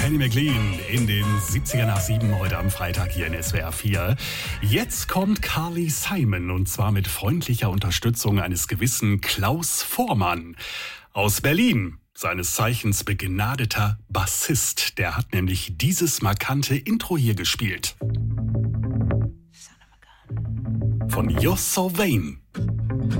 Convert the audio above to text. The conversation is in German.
Penny McLean in den 70er nach 7 heute am Freitag hier in SWR 4. Jetzt kommt Carly Simon und zwar mit freundlicher Unterstützung eines gewissen Klaus Voormann aus Berlin. Seines Zeichens begnadeter Bassist. Der hat nämlich dieses markante Intro hier gespielt. Von You're So Vain.